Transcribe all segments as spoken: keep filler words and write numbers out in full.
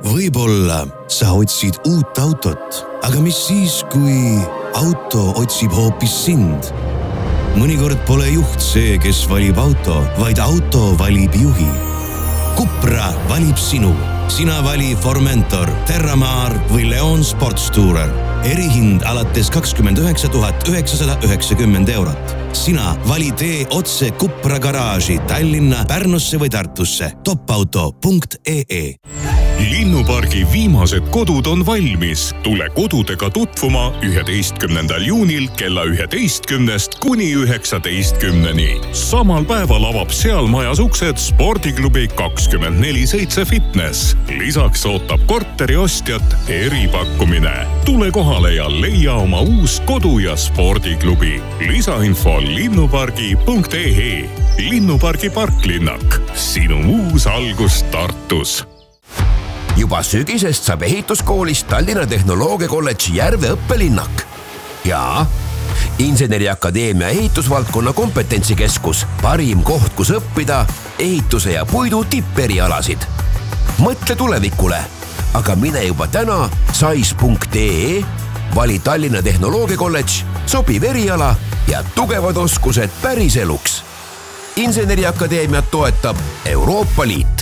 Võib-olla sa otsid uut autot, aga mis siis, kui auto otsib hoopis sind? Mõnikord pole juht see, kes valib auto, vaid auto valib juhi. Cupra valib sinu. Sina vali Formentor, Terramar või Leon Sportstourer. Erihind alates kakskümmend üheksa tuhat üheksasada üheksakümmend eurot. Sina vali tee otse Cupra garaaži Tallinna, Pärnusse või Tartusse. topauto punkt ee. Linnupargi viimased kodud on valmis. Tule kodudega tutvuma üheteistkümnendal juunil kella üheteistkümnest kuni üheksateistkümneni. Samal päeval avab seal majas uksed spordiklubi kakskümmend neli seitse Fitness. Lisaks ootab korteri ostjat eripakkumine. Tule kohale ja leia oma uus kodu- ja spordiklubi. Lisainfo linnupargi punkt ee. Linnupargi parklinnak. Sinu uus algus Tartus. Juba sügisest saab ehituskoolist Tallinna Tehnoloogiakolledži Järve õppelinnak. Ja Inseneriakadeemia ehitusvaldkonna kompetentsikeskus, parim koht, kus õppida ehituse ja puidu tipperialasid. Mõtle tulevikule, aga mine juba täna sais punkt ee, vali Tallinna Tehnoloogiakolledž, sobiv eriala ja tugevad oskused päris eluks. Inseneriakadeemiat toetab Euroopa Liit.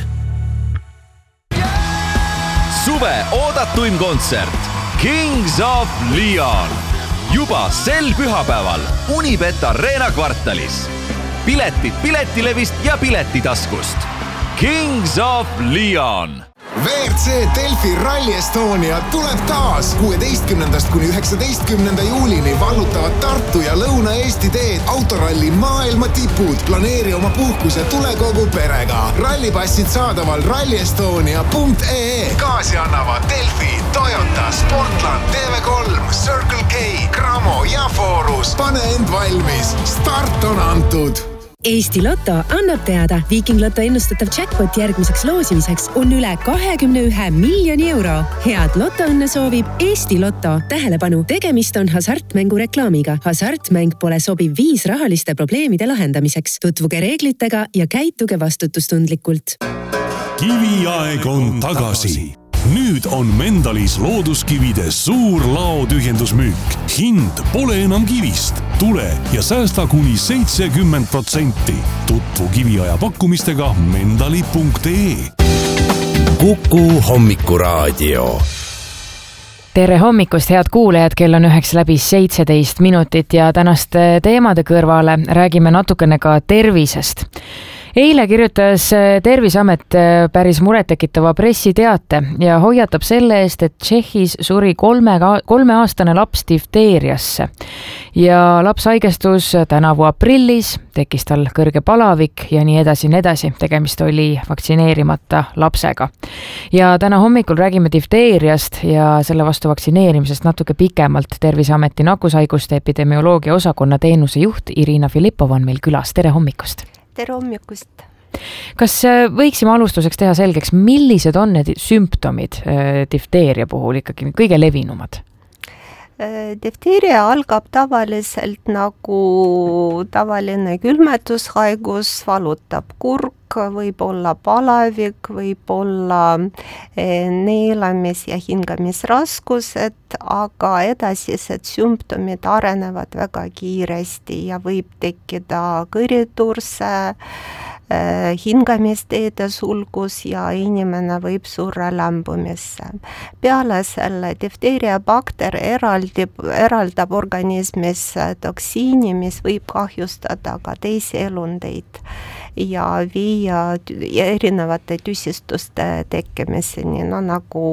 Suve oodatuim kontsert Kings of Leon. Juba sel pühapäeval Unibet Arena kvartalis. Piletid Piletilevist ja Piletitaskust. Kings of Leon. V R C Delfi Rally Estonia tuleb taas. kuueteistkümnendast kuni üheksateistkümnenda juulini vallutavad Tartu ja Lõuna-Eesti teed autoralli maailma tipud. Planeeri oma puhkus ja tule kogu perega. Rallipassid saadaval rally estonia punkt ee. Kaasi annavad Delfi, Toyota, Sportland, T V kolm, Circle K, Cramo ja Forus. Pane end valmis. Start on antud. Eesti Lotto annab teada, Viking Lotto ennustatav jackpot järgmiseks loosimiseks on üle kahekümne ühe miljoni euro. Head lotoõnne soovib Eesti Lotto. Tähelepanu, tegemist on hasartmängu reklaamiga. Hasartmäng pole sobiv viis rahaliste probleemide lahendamiseks. Tutvuge reeglitega ja käituge vastutustundlikult. Kiviaeg on tagasi. Nüüd on Mendalis looduskivide suur laotühjendusmüük. Hind pole enam kivist. Tule ja säästa kuni seitsekümmend protsenti. Tutvu kiviaja pakkumistega mendali punkt ee. Kuku hommikuraadio. Tere hommikust, head kuulajad, kell on üheksa läbi seitseteist minutit ja tänaste teemade kõrvale räägime natukene ka tervisest. Eile kirjutas Terviseamet päris murettekitava pressiteate ja hoiatab selle eest, et Tšehhis suri kolme, kolmeaastane laps difteeriasse. Ja laps haigestus tänavu aprillis, tekkis tal kõrge palavik ja nii edasi, nii edasi. Tegemist oli vaktsineerimata lapsega. Ja täna hommikul räägime difteeriast ja selle vastu vaktsineerimisest natuke pikemalt. Terviseameti nakkushaiguste epidemioloogia osakonna teenuse juht Irina Filippova on meil külas. Tere hommikust! Tere hommikust! Kas võiksime alustuseks teha selgeks, millised on need sümptomid difteeria puhul ikkagi kõige levinumad? Difteeria algab tavaliselt nagu tavaline külmetushaigus, valutab kurk, võib olla palavik, võib olla neelamis- ja hingamisraskused, aga edasised sümptomid arenevad väga kiiresti ja võib tekkida kõriturse, hingamisteede sulgus ja inimene võib surra lämbumisse. Peale selle difteeria bakter eraldib, eraldab organismis toksiini, mis võib kahjustada ka teisi elundeid ja viia erinevate tüsistuste tekkimiseni, no nagu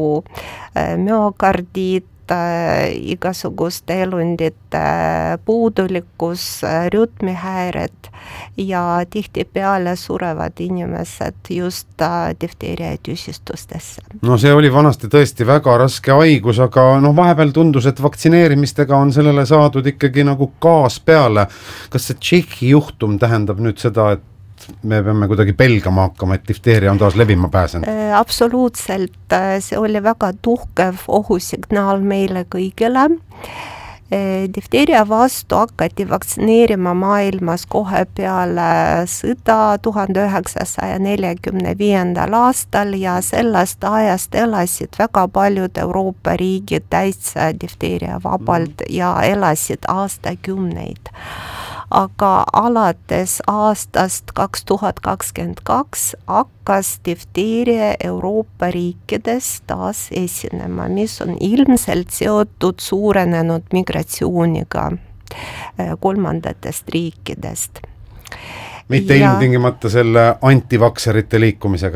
myokardiit, igasuguste elundite puudulikkus, rütmihäired ja tihtipeale surevad inimesed just difteeria tüsistustesse. No see oli vanasti tõesti väga raske haigus, aga no vahepeal tundus, et vaktsineerimistega on sellele saadud ikkagi nagu gaas peale. Kas see Tšehhi juhtum tähendab nüüd seda, et me peame kuidagi pelgama hakkama, et difteeria on taas levima pääsenud? Absoluutselt, see oli väga tuhkev ohusignaal meile kõigile Difteeria vastu hakati vaktsineerima maailmas kohe peale sõda tuhande üheksasaja neljakümne viiendal aastal ja sellest ajast elasid väga paljud Euroopa riigid täitsa difteeria vabalt ja elasid aastakümneid. Aga alates aastast kaks tuhat kakskümmend kaks hakkas difteeria Euroopa riikides taas esinema, mis on ilmselt seotud suurenenud migratsiooniga kolmandatest riikidest. Mitte ja... ilmtingimata selle antivakserite liikumisega?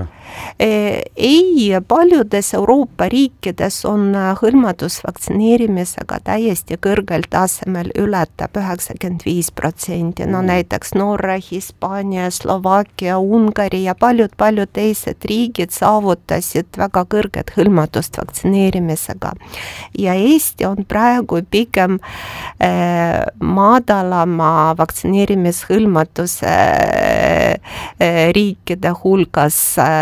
Ei, paljudes Euroopa riikides on hõlmatus vaktsineerimisega täiesti kõrgel tasemel, ületab üheksakümmend viis protsenti. No näiteks Norra, Hispaania, Slovakkia, Ungari ja paljud-paljud teised riigid saavutasid väga kõrget hõlmatust vaktsineerimisega. Ja Eesti on praegu pigem eh, madalama vaktsineerimishõlmatuse eh, riikide hulgas.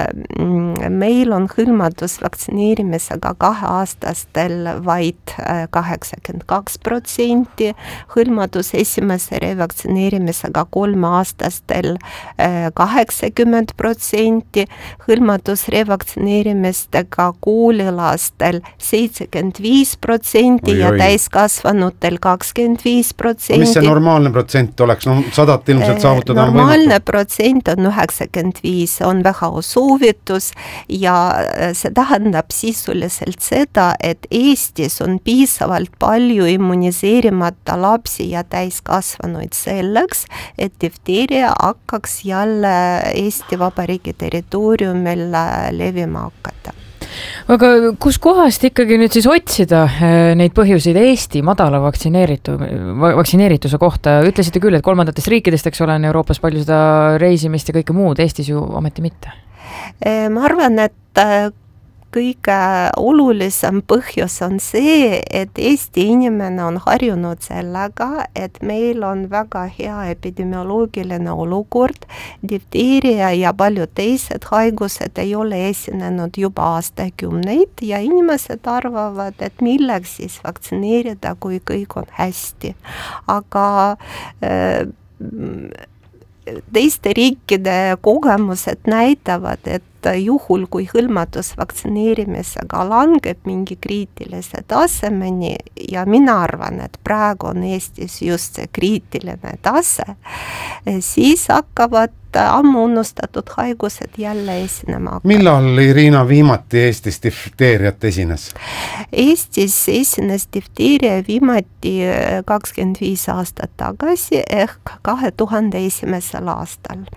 Meil on hõlmatus vaktsineerimisega kaheaastastel vaid kaheksakümmend kaks protsenti, hõlmatus esimese revaktsineerimisega kolmeaastastel kaheksakümmend protsenti, hõlmatus revaktsineerimistega koolilastel seitsekümmend viis protsenti ja täiskasvanutel kakskümmend viis protsenti. Mis see normaalne protsent oleks? No sadat ilmselt saavutada on normaalne protsent on üheksakümmend viis, on väga soovitus ja see tähendab sisuliselt seda, et Eestis on piisavalt palju immuniseerimata lapsi ja täiskasvanuid selleks, et difteeria hakkaks jälle Eesti Vabariigi territooriumil levima hakata. Aga kus kohast ikkagi nüüd siis otsida neid põhjuseid Eesti madala vaktsineeritu, vaktsineerituse kohta? Ütlesite küll, et kolmandatest riikidest, eks ole, on Euroopas palju seda reisimist ja kõike muud, Eestis ju ometi mitte. Ma arvan, et kõige olulisem põhjus on see, et Eesti inimene on harjunud sellega, et meil on väga hea epidemioloogiline olukord, difteeria ja paljud teised haigused ei ole esinenud juba aastakümneid ja inimesed arvavad, et milleks siis vaktsineerida, kui kõik on hästi. Aga äh, teiste riikide kogemused näitavad, et juhul, kui hõlmatus vaktsineerimisega langeb mingi kriitilise tasemeni ja mina arvan, et praegu on Eestis just see kriitiline tase, siis hakkavad ammu unustatud haigused jälle esinema. Millal Irina viimati Eestis difteeriat esines? Eestis esines difteeria viimati kakskümmend viis aastat tagasi ehk kahe tuhande esimesel aastal.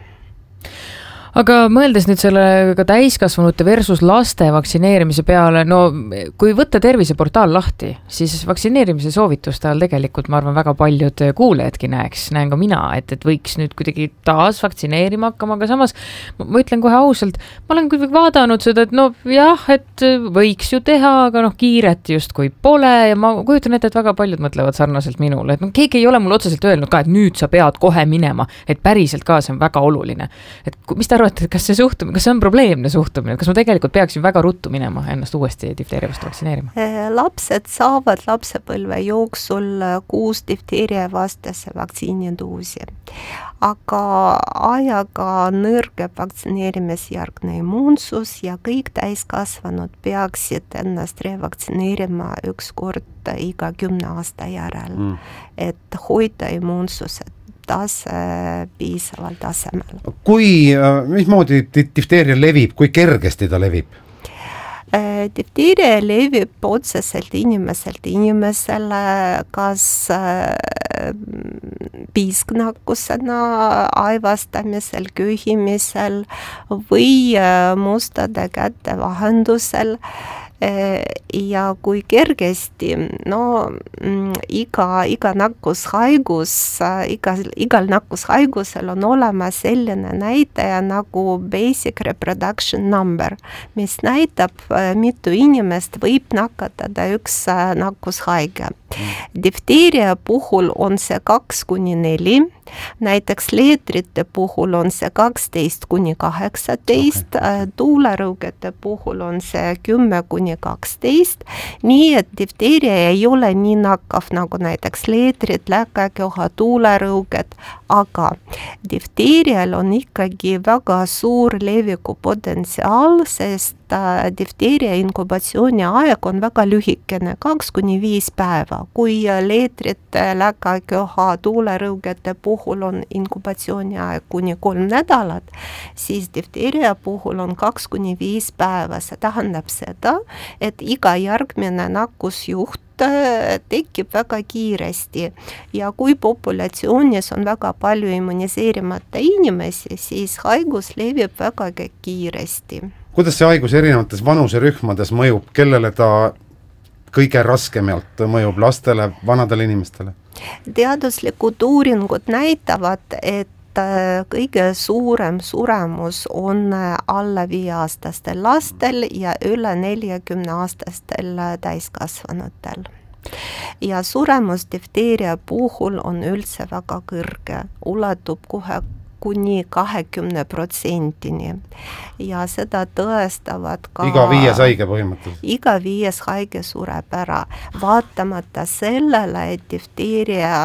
Aga mõeldes nüüd selle ka täiskasvanute versus laste vaktsineerimise peale, no kui võtta terviseportaal lahti, siis vaktsineerimise soovituste all tegelikult, ma arvan, väga paljud kuulejadki näeks, näen ka mina, et, et võiks nüüd kuidagi taas vaktsineerima hakkama, aga samas ma ütlen kohe ausalt, ma olen kuidagi vaadanud seda, et no jah, et võiks ju teha, aga noh, kiiret just kui pole ja ma kujutan ette, et väga paljud mõtlevad sarnaselt minule, et no keegi ei ole mul otseselt öelnud ka, et nüüd sa pead kohe minema, et päriselt ka see on väga oluline. Et mis ta arvab, et kas see suhtumine, kas see on probleemne suhtumine, kas ma tegelikult peaksin väga ruttu minema ennast uuesti difteeria vastu vaktsineerima? Lapsed saavad lapsepõlve jooksul kuus difteeria vastase vaktsiinidoosi, aga ajaga nõrgeb vaktsineerimisjärgne immuunsus ja kõik täiskasvanud peaksid ennast revaktsineerima üks kord iga kümne aasta järel, mm. et hoida immuunsused tase piisaval tasemel. Kui, mismoodi difteeria levib, kui kergesti ta levib? Difteeria levib otseselt inimeselt inimesele, kas piisknakkusena, aivastamisel, köhimisel või mustade käte vahendusel. Ja kui kergesti, no iga, iga nakkushaigus, igal, igal nakkushaigusel on olema selline näitaja nagu basic reproduction number, mis näitab, mitu inimest võib nakatada üks nakkushaige. Difteeria puhul on see kaks kuni neli näiteks leetrite puhul on see kaksteist kuni kaheksateist, okay. tuulerõugete puhul on see kümme kuni kaksteist, nii et difteeria ei ole nii nakkav nagu näiteks leetrid, läkaköha, tuulerõuged, aga difteerial on ikkagi väga suur leviku potentsiaal, sest difteeria inkubatsiooni aeg on väga lühikene, kaks kuni viis päeva. Kui leetrite, läkaköha, tuulerõugete puhul on inkubatsiooni aeg kuni kolm nädalat, siis difteeria puhul on kaks kuni viis päeva. See tähendab seda, et iga järgmine nakkusjuht tekib väga kiiresti ja kui populatsioonis on väga palju immuniseerimata inimesi, siis haigus levib väga kiiresti. Kuidas see haigus erinevates vanuserühmades mõjub, kellele ta kõige raskemalt mõjub, lastele, vanadele inimestele? Teaduslikud uuringud näitavad, et kõige suurem suremus on alla viieaastastel lastel ja üle neljakümne aastastel täiskasvanutel. Ja suremus difteeria puhul on üldse väga kõrge, ulatub kohe kuni kahekümne protsendini ja seda tõestavad ka iga viies haige põhimõtteliselt. Iga viies haige sureb ära, vaatamata sellele, et difteeria,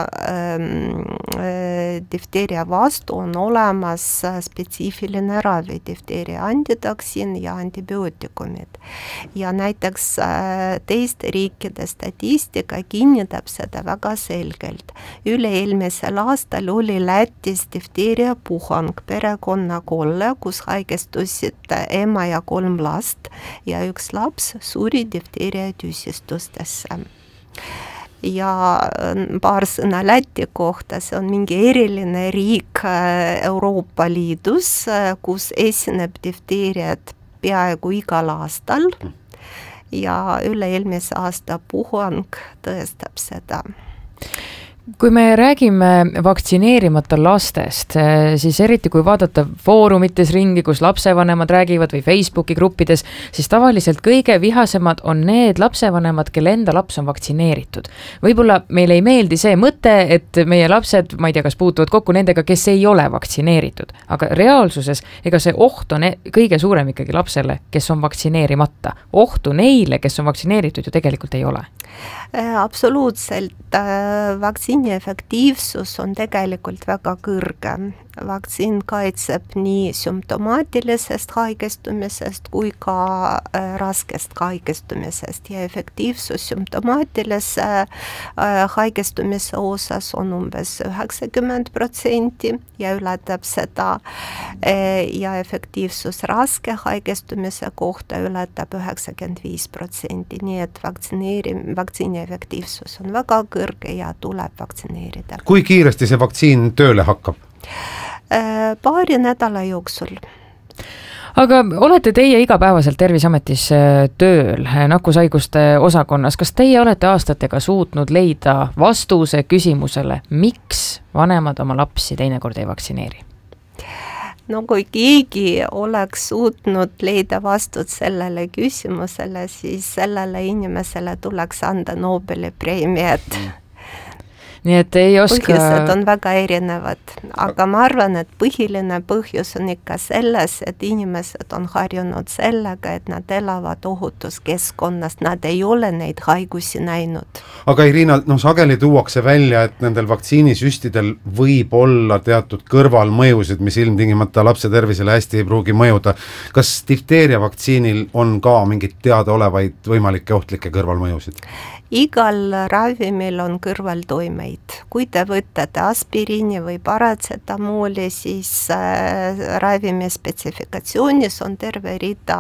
äh, difteeria vastu on olemas spetsiifiline ravi, difteeria antitoksiin ja antibiootikumid. Ja näiteks äh, teiste riikide statistika kinnitab seda väga selgelt. Üle-eelmisel aastal oli Lätis difteeria puhang perekonna kolle, kus haigestusid ema ja kolm last ja üks laps suri difteeria tüsistustesse. Ja paar sõna Läti kohta, see on mingi eriline riik Euroopa Liidus, kus esineb difteeriat peaaegu igal aastal ja üle-eelmise aasta puhang tõestab seda. Kui me räägime vaktsineerimata lastest, siis eriti kui vaadata foorumites ringi, kus lapsevanemad räägivad või Facebooki gruppides, siis tavaliselt kõige vihasemad on need lapsevanemad, kelle enda laps on vaktsineeritud. Võib-olla meile ei meeldi see mõte, et meie lapsed, ma ei tea, kas puutuvad kokku nendega, kes ei ole vaktsineeritud, aga reaalsuses ega see oht on kõige suurem ikkagi lapsele, kes on vaktsineerimata. Ohtu neile, kes on vaktsineeritud, ju tegelikult ei ole. Absoluutselt. Vaktsiini efektiivsus on tegelikult väga kõrge. Vaktsiin kaitseb nii sümptomaatilisest haigestumisest kui ka raskest haigestumisest ja efektiivsus sümptomaatilise haigestumise osas on umbes üheksakümmend protsenti ja ületab seda ja efektiivsus raske haigestumise kohta ületab üheksakümmend viis protsenti, nii et vaktsineerim, vaktsiini efektiivsus on väga kõrge ja tuleb vaktsineerida. Kui kiiresti see vaktsiin tööle hakkab? Paari nädala jooksul. Aga olete teie igapäevaselt Terviseametis tööl nakkushaiguste osakonnas. Kas teie olete aastatega suutnud leida vastuse küsimusele, miks vanemad oma lapsi teinekord ei vaktsineeri? No kui keegi oleks suutnud leida vastut sellele küsimusele, siis sellele inimesele tuleks anda Nobeli preemiat. Nii et ei oska... Põhjused on väga erinevad, aga ma arvan, et põhiline põhjus on ikka selles, et inimesed on harjunud sellega, et nad elavad ohutuskeskkonnast, nad ei ole neid haigusi näinud. Aga Irina, no sageli tuuakse välja, et nendel vaktsiinisüstidel võib olla teatud kõrvalmõjusid, mis ilmtingimata lapse tervisele hästi ei pruugi mõjuda. Kas difteeria vaktsiinil on ka mingid teadaolevaid võimalikke ohtlikke kõrvalmõjusid? Igal ravimil on kõrvaltoimeid. Kui te võtate aspiriini või paratsetamooli, siis äh, ravimi spetsifikatsioonis on terve rida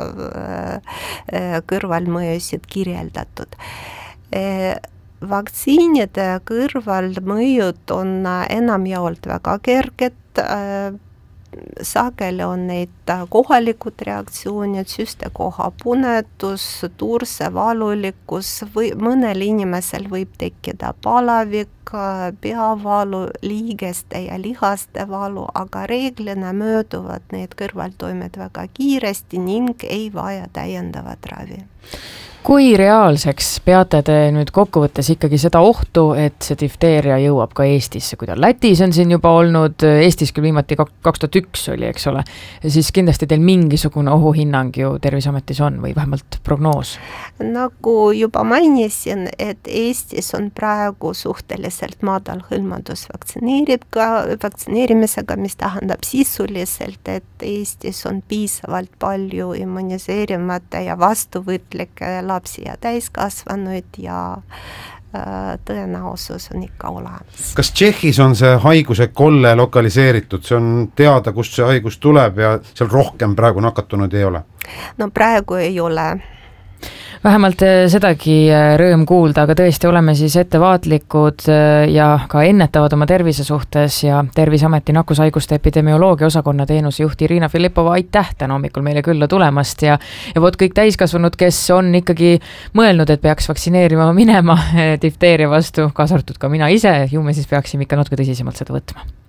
äh, kõrvalmõjusid kirjeldatud. Äh, vaktsiinide kõrvalmõjud on enamjaolt väga kerged, äh, sageli on neid kohalikud reaktsioonid, süstekoha punetus, turse valulikkus või mõnel inimesel võib tekkida palavik, peavalu, liigeste ja lihaste valu, aga reeglina mööduvad need kõrvaltoimed väga kiiresti ning ei vaja täiendavat ravi. kui reaalseks peate te nüüd kokkuvõttes ikkagi seda ohtu, et see difteeria jõuab ka Eestisse, kui ta Lätis on siin juba olnud, Eestis küll viimati kaks tuhat üks oli, eks ole, siis kindlasti teil mingisugune ohuhinnang ju Terviseametis on või vähemalt prognoos? Nagu juba mainisin, et Eestis on praegu suhteliselt madal hõlmadus vaktsineerib ka, vaktsineerimisega, mis tähendab sisuliselt, et Eestis on piisavalt palju immuniseerimata ja vastuvõtlikke lapsi ja täiskasvanuid ja äh, tõenäosus on ikka olemas. Kas Tšehhis on see haiguse kolle lokaliseeritud, see on teada, kust see haigus tuleb ja seal rohkem praegu nakatunud ei ole? No praegu ei ole. Vähemalt sedagi rõõm kuulda, aga tõesti oleme siis ettevaatlikud ja ka ennetavad oma tervise suhtes ja Terviseameti nakkushaiguste epidemioloogia osakonna teenusejuht Irina Filippova, aitäh täna hommikul meile külla tulemast ja, ja võt kõik täiskasvanud, kes on ikkagi mõelnud, et peaks vaktsineerima minema difteeria vastu, kaasa arvatud ka mina ise, ju me siis peaksime ikka natuke tõsisemalt seda võtma.